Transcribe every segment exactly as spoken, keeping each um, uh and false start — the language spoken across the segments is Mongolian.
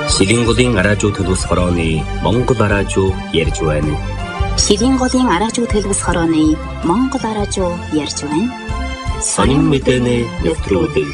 Шилийн голын араажуу төлөвс хорооны Монгол араажуу ярьж байна. Шилийн голын араажуу төлөвс хорооны Монгол араажуу ярьж байна. Сонин мэдэнэ нэвтрүүлэг.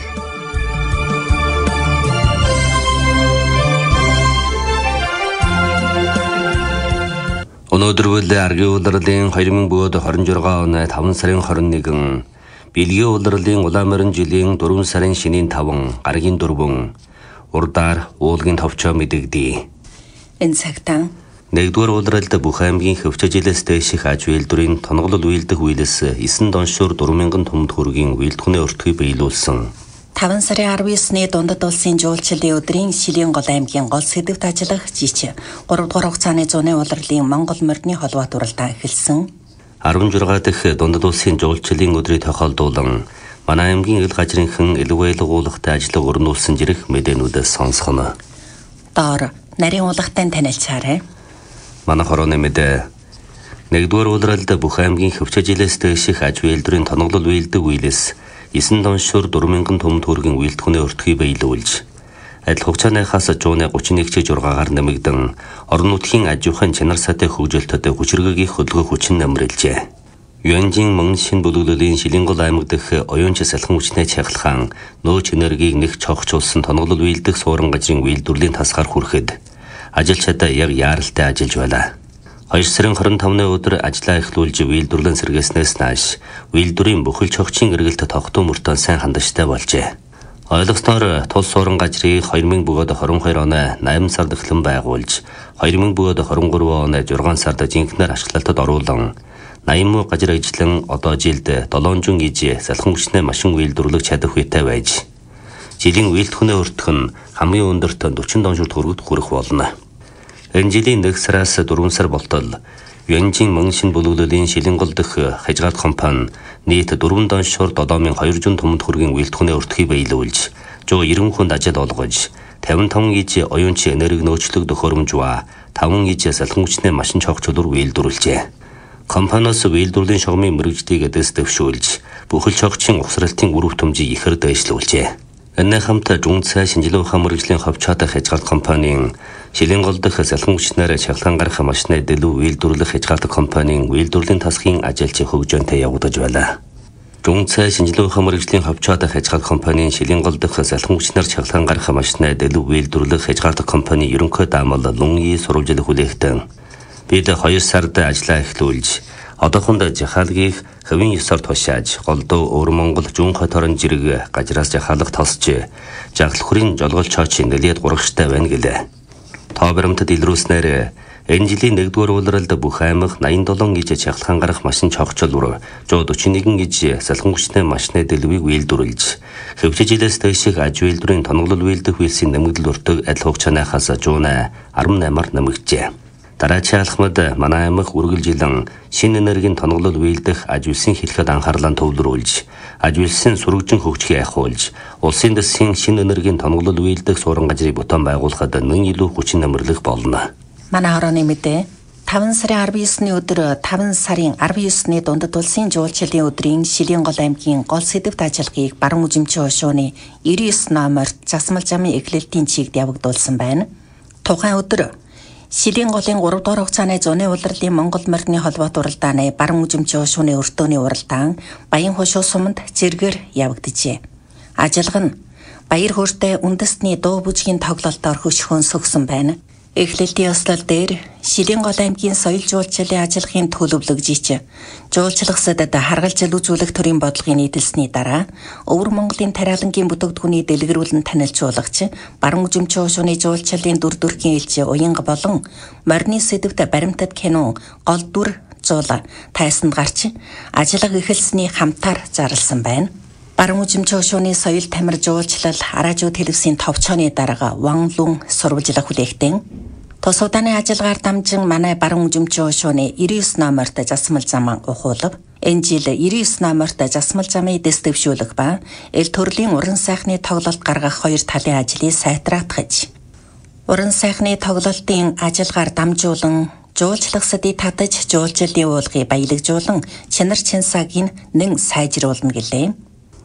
Өнөөдөр үл аргийн улирлын хоёр мың двадцать шесть оны таван сарын двадцать нэгэн, Бэлгийн улирлын улаан морин жилийн дөрвөн сарын шинийн таван, гарагийн дөрвөн, урдаар уулгийн товчоо мэдэгдээ. Энэ цагтаа нэгдүгээр улиралд бүх аймгийн хөвчөжилөөс дэших аж үйлдвэрийн тоноглол үйлдэх үйлээс эсэн доншуур дөрвөн мянган төмд хүргийн үйлдвэрний өртгийг биелүүлсэн. таван сарын арван есний дундад улсын жуулчлалын өдрийн Шилийн гол аймгийн гол сэдвт ажиллах жич гурав дугаар хугацааны зууны улирлын Монгол морины холбоот уралдаан эхэлсэн. арван жургаа дахь дундад улсын жуулчлалын өдрийг тохиолдуулан манай аймгийн ил гажрынхан илгээлгуулахтай ажиллаг өрнүүлсэн жирэх мэдээнүүдээс сонсгоно. Доор нарийн уулгатай танилцаарай. Манай хорооны мэдээ. Нэгдүгээр улиралд бүх аймгийн хөвчөжилөөс дэших аж үйлдвэрийн тоноглол үйлдэг үйлээс эсэн доншуур дөрвөн мянган төмд хүргийн үйлдвэрний өртгийг биелүүлж, адил хугацааныхаас жууны гучин нэг жургаагаар нэмэгдэн орон нутгийн аж ахуйн чанар сайтай хөгжөлтөд хүчиргэгийн хөдөлгөөх хүчин нэмрэлжээ. Юанжин мөн шин бүлэглэлийн Шилийн гол аймаг дэх оюунч салхан хүчнээ чахалхан нөөц энергийг нэг чогчулсан тоноглол үйлдэх суурин газрын үйлдвэрлэлийн тасгаар хүрэхэд ажилчдаа яг яаралтай ажиллаж байлаа. хоёр сарын двадцать тавны өдөр ажлаа эхлүүлж үйлдвэрлэн сэргээснээс нааш үйлдвэрийн бүхэл чогчийн эргэлт тогтуу мөртөө сайн хандажтай болжээ. Ойлгосноор тул суурин газрыг хоёр мың двадцать хоёр оны найман сард эхлэн байгуулж хоёр мың двадцать три оны зургаан сард жинхэнээр ашиглалтад оруулан найман газар ажлан одоо жилд долоонжин иж салхан хүчнээ машин үйлдвэрлэх чадах үйтэй байж жилийн үйлдвэрний өртөх нь хамгийн өндөрт forty доншуур төгрөгт хүрэх болно. Энэ жилийн нэг сараас дөрвөн сар болтол Юанжин мөн шин бүлэглэлийн Шилийн гол дэх хажгаалт компани нийт дөрвөн доншуур seven thousand two hundred төмд хүргийн үйлдвэрний өртгийг биелүүлж one hundred ninety хүнд ажил олгож fifty-five иж оюунч энерги нөөцлөгдөх хөрөмж ба five иж салхан хүчнээ машин чогчулуур үйлдвэрлэжээ. Компаниос үйлдвэрлэлийн шугамын мэргэжлийг эдэс дэвшүүлж бүхэл чогчийн ухсралтын үр хөтөмжийг ихэр дэвшлүүлжээ. Энэ хамт Жунцай шинжилгээ ухаан мэргэжлийн хавчаатай хязгаалт компанийн Шилийн гол дэх салхан хүчнээр чахалгаан гарах машины дэлүү үйлдвэрлэх хязгаалт компанийн үйлдвэрлэлийн тасхийн ажилч хөгжөөнтэй явагдаж байлаа. Жунцай шинжилгээ ухаан мэргэжлийн хавчаатай хязгаалт компанийн Шилийн гол дэх салхан хүчнээр чахалгаан гарах машины дэлүү үйлдвэрлэх хязгаалт компани ерөнхий даамал Лунги сурвалжлах хүлээхтэн бид two сард ажиллаа эхлүүлж одоохонд жахаалгийг хэвийн ёсоор тушааж голдуу өвөр Монгол зүүн хот орон жирэг гажраас жахаалга тосч жагалхурын жолгол чоочийн нэлээд гурагштай байна гэлээ. Тоо баримтад илрүүлснээр энэ жилийн нэгдүгээр улиралд бүх аймаг eighty-seven иж чахалгаан гарах машин чогчулуур one hundred forty-one иж салхан хүчтэй машины дэлвийг үйлдвэрлэж хөвчөжилөөс дэших аж үйлдвэрийн тоноглол үйлдэх үйлсийн нэмэгдэл өртөг адил хугацааныхаас eighty-eight-аар нэмэгджээ. Дараачийн алхмад манай аймаг үргэлжилэн шинэ энергийн тоноглол үйлдэх аж үйлсийн хэлхэд анхаарлаа төвлөрүүлж, аж үйлсийн сүрэгжин хөгжихийг ахиулж, улсын дэсийн шинэ энергийн тоноглол үйлдэх суурин газрыг бүтээн байгуулахад нэн илүү хүчин нэмэрлэх болно. Манай хорооны мэдээ таван сарын арван есний өдөр таван сарын арван есний дундад улсын жуулчлалын өдрийн Шилийн гол аймгийн гол сэдвт ажиллагааг баруун үзэмжийн хошууны ninety-nine номерт засмал замын эхлэлтийн чигт явагдуулсан байна. Тухайн өдөр Шилийн голын three дугаар хугацааны зуны улирлын Монгол морины холбоот уралдааны баруун үзэмжийн хошууны өртөөний уралдаан Баян хошуу суманд зэргээр явагдажээ. Ажиллага нь баяр хөөртэй үндэстний дуу бүжгийн тоглолтоор хөшгөөн сөгсөн байна. Эхлэлтийн ёслол дээр Шилийн гол аймгийн соёл жуулчлалын ажиллагааны төлөвлөгжич жуулчлагсадад харгалзал үзүүлэх төрийн бодлогын нийтэлсний дараа өвөр Монголын тариалангийн бүтээгдэхүүний дэлгэрүүлэн танилцуулгач баруун үзэмжийн хошууны жуулчлалын дүр төрхийн элч уянга болон морины сэдвт баримтат кино гол дүр зуул тайсанд гарч ажиллага эхэлсний хамтаар зарласан байна. Баруун үзэмжийн хошууны соёл тамир жуулчлал араажуу телевизийн товчооны дарга Ван Лун сурвалжлах хүлээхтэн тус удааны ажиллагаар дамжин манай баруун үзэмжийн хошууны ninety-nine номерт засмал зам ухуулав. Энэ жил ninety-nine номерт засмал замыг дэс дэвшүүлэх ба эл төрлийн уран сайхны тоглолт гаргах хоёр талын ажлыг сайтраатгаж уран сайхны тоглолтын ажиллагаар дамжуулан жуулчлагсдыг татаж жуулчлалын уулгыг баялагжуулан чанар чансааг нэн сайжруулна гэлээ.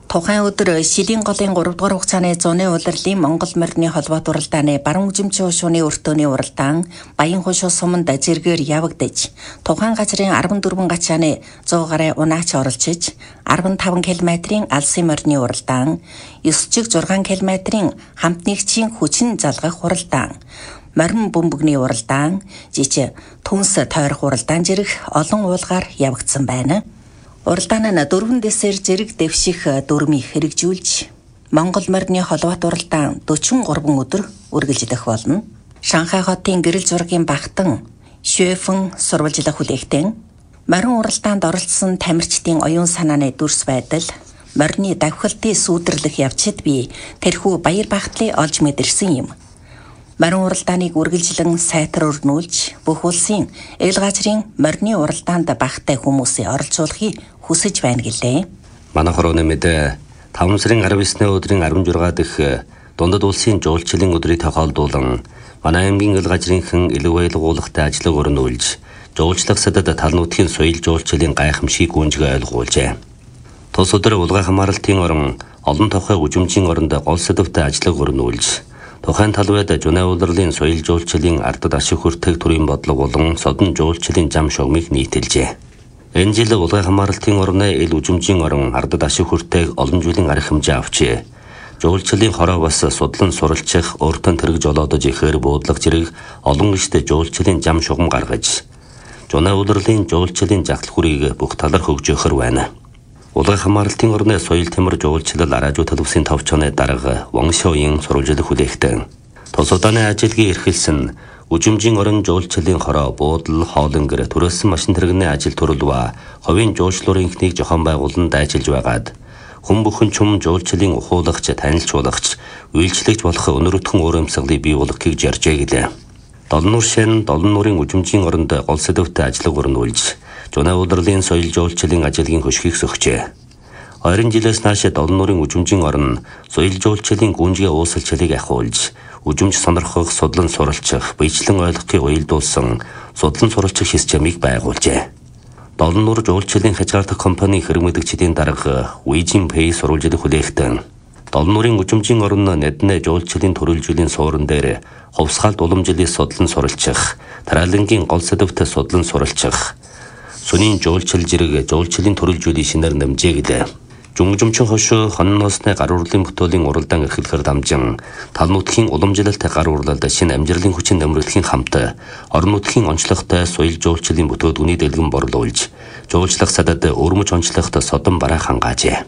Тухайн өдөр Шилийн голын гурав дугаар хугацааны зуны улирлын Монгол морины холбоот уралдааны баруун үзэмжийн хошууны өртөөний уралдаан Баян хошуу суманд зэргээр явагдаж, тухайн газрын арван дөрвөн гачааны зуун гаруй унаач оролцож, арван таван километрийн Алсын морины уралдаан, ёс чиг зургаан километрийн хамт нэгчийн хүчин залгах уралдаан, морин бөмбөгний уралдаан, жижиг түнс тойрох уралдаан зэрэг олон уулгаар явагдсан байна. Уралдаан нь дөрвөн дэсээр зэрэг дэвших дүрмийг хэрэгжүүлж, Монгол морины холбоот уралдаан дөрвөн гурван өдөр үргэлжлэх болно. Шанхай хотын гэрэл зургийн багтан Швэфэн сурвалжлах хүлээгтэн морин уралдаанд оролцсон тамирчдын оюун санааны дүрс байдал, морины давхилтыг сүйдэрлэх явцад би тэрхүү баяр багтлыг олж мэдэрсэн юм. Морин уралдааныг үргэлжлэн сайтар өрнүүлж, бүх улсын эл газрын морины уралдаанд багтай хүмүүсийг оролцуулахыг хүсэж байна гэлээ. Манай хорооны мэдээ таван сарын арав есний өдрийн арван жургаа дэх дундад улсын жуулчлалын өдрийг тохиолдуулан манай аймгийн эл газрынхан элэг баялгуулахтай ажлыг өрнүүлж, жуулчлах садад тал нутгийн соёл жуулчлалын гайхамшиг гүнжгээ ойлгуулжээ. Тус өдөр улгай хамааралтын орон олон тохой үжимжийн оронд гол сэдвтэй ажлыг өрнүүлж, тухайн талбайд Жунай улирлын соёл жуулчлалын ардад ашиг хүртэх төрийн бодлого болон содон жуулчлалын зам шугамыг нийтэлжээ. Энэ жил улгай хамааралтын орны эл үжимжийн орон ардад ашиг хүртэх олон жилийн арга хэмжээ авчээ. Жуулчлалын хороо бас судлан суралцах, өөртөө тэрэг жолоодож ихээр буудлах зэрэг олон гиштэй жуулчлалын зам шугам гаргаж, Жунай улирлын жуулчлалын загтал хүрийг бүх талаар хөгжөөхөр байна. Улгай хамааралтын орны соёл тэмэр жуулчлал араажуу төлөвсийн товчооны дарга Воншоуийн сурвалжлах хүлээгтэн тус удааны ажилгийн эрхэлсэн үжимжийн орон жуулчлалын хороо буудал хоолонгэр төрөлсөн машин тэрэгний ажил төрөлва ховийн жуулчлалын ихнийг зохион байгуулан дайчилж байгаад хүн бүхэн чум жуулчлалын ухуулагч, танилцуулагч, үйлчлэгч болох өнөрөдхөн урамсгалыг бий болгохыг жаржээ гэлээ. Долон нуур шин долон нуурын үжимжийн оронд гол сэдвтэй ажлыг өрнүүлж, Жунай улирлын соёл жуулчлалын ажилгийн хөшгийг сөхжээ. Ойрын жилээс нааш долон нуурын үжимжийн орон соёл жуулчлалын гүнжгээ уусалчлалыг ахиулж, үжимж сонирхох, судлан суралцах, биечлэн ойлгохыг уялдуулсан судлан суралцах системийг байгуулжээ. Долон нуур жуулчлалын хязгаарлах компани хэрэгмэдэгчдийн дарга Уижин Пэй сурвалжлах хүлээгтэн долон нуурын үжимжийн орон нэднэ жуулчлалын төрөлжүүлийн суурин дээр ховсгаалт уламжлалыг судлан суралцах, тараалангийн гол сэдвтэй судлан суралцах, Сүнийн жуулчлал зэрэг жуулчлалын төрөлжүүлийг шинээр нэмжээ гэлээ. Жумжумчин хошуу хонон хоосны гар урлын бүтээлийн уралдаан эрхлэхээр дамжин тал нутгийн уламжлалтай гар урлалд шинэ амжилтын хүчин нэмэгдэхийн хамт орон нутгийн онцлогтой соёл жуулчлалын бүтээдгүний дэлгэн борлуулж, жуулчлах садад өрмөж онцлогт содон бараа хангаажээ.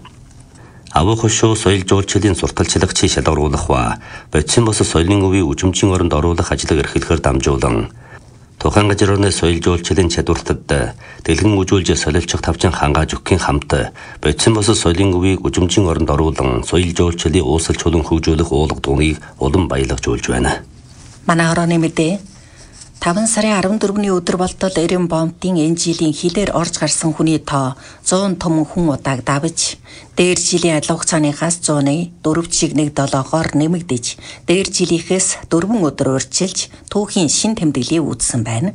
Авах хошуу соёл жуулчлалын сурталчлагчийг шалгаруулах ба бодчин бос соёлын өвийг үжимжийн оронд оруулах ажлыг эрхлэхээр дамжуулан тухайн газрын соёл жуулчлалын чадвартад дэлгэн үжүүлж солилцох тавчин хангааж өгөхийн хамт бодчин бос соёлын өвийг үжимжийн оронд оруулан соёл жуулчлалыг уусалж чулуун хөгжүүлэх уулга дууныг улам баялагжуулж байна. Манай хорооны мэдээ таван сарын арван дөрөвний өдөр болтол Эрен бомбын энэ жилийн хилээр орж гарсан хүний тоо зуун том хүн удааг давж, дээр жилийн адил хугацааныхаас зууны дөрөв чиг нэг долоогоор нэмэгдэж, дээр жилийнхээс дөрвөн өдөр урьдчилж түүхийн шин тэмдэглэлийг үүссэн байна.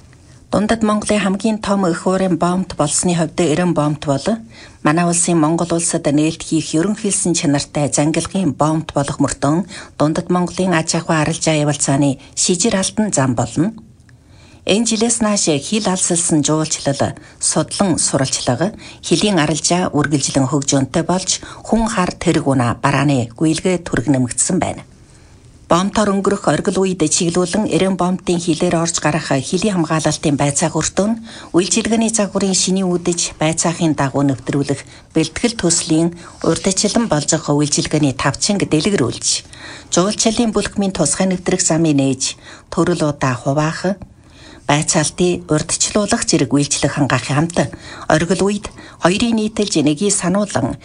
Дундад Монголын хамгийн том их уурын бомб болсны хувьд Эрен бомб бол манай улсын Монгол улсад нээлт хийх ерөнхийлсэн чанартай зангилгын бомб болох мөртөө дундад Монголын аж ахуй арилжаа явуулцааны шижир алтан зам болно. Энэ жилээс нааш хил алсалсан жуулчлал, судлан суралчлага, хилийн арилжаа үргэлжлэн хөгжөөнтэй болж хүн хар тэрэг унаа барааны гүйлгээ түрэг нэмэгдсэн байна. Бомбтоор өнгөрөх оргил үед чиглүүлэн Эрен бомбын хилээр орж гарах хилийн хамгаалалтын байцаах өртөө нь үйлчилгээний загварын шиний үдэж байцаахын дагуу нэвтрүүлэх бэлтгэл төслийн урдчлан болжох үйлчилгээний тавчинг дэлгэрүүлж, жуулчлалын бүлхмийн тусгай нэвтрэх замыг нээж, төрөл удаа хуваах, байцаалтыг урдчлуулах зэрэг үйлчлэг хангаахын хамт оргил үед хоёрын нийтэлж нэгийг сануулan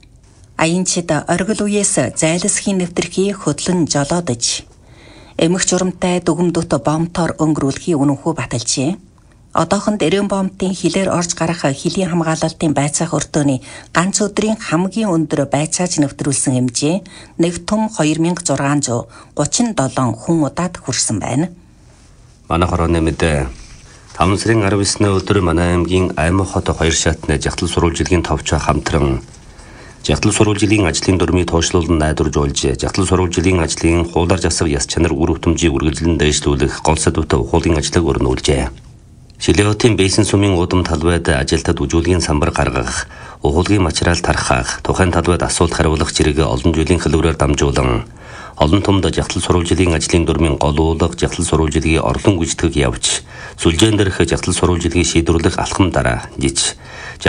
аянчид оргил үеэс зайлсхийн нэвтрхийг хөдлөн жолоодож, эмх журамтай дүгмдөт бомбтоор өнгөрүүлэхийг үнэнхүү баталжээ. Одоохонд Эрен бомбын хилээр орж гарах хилийн хамгаалалтын байцаах өртөөний ганц өдрийн хамгийн өндөр байцааж нэвтрүүлсэн хэмжээ нэг том хоёр мянга зургаан зуун гучин долоон хүн удаад хүрсэн байна. Манай хорооны мэдээ таван сарын арав есний өдөр манай аймгийн Аймаг хот хоёр шатны жахтал сурвалжилгийн товчоо хамтран Жагтал сурвалжилын ажлын дурмыг тоошлуулан найдваржуулж, жагтал сурвалжилын ажлын хуулаар засах яс чанар үр хөтөмжийг үргэлжлэн дэвшлүүлэх гол сэдвүүтэй ухуулын ажлыг өрнүүлжээ. Шилиотын бейсэн сумын удам талбайд ажилтад үжүүлгийн самбар гаргах, ухуулгын материал тархах, тухайн талбайд асуулт хариулах зэрэг олон жилийн хэлбэрээр дамжуулан олон томд жагтал сурвалжилын ажлын дурмын гол уулга жагтал сурвалжилгийн орлон гүйцэтгэх явж, сүлжээн дээрх жагтал сурвалжилгийг шийдвэрлэх алхам дараа гэж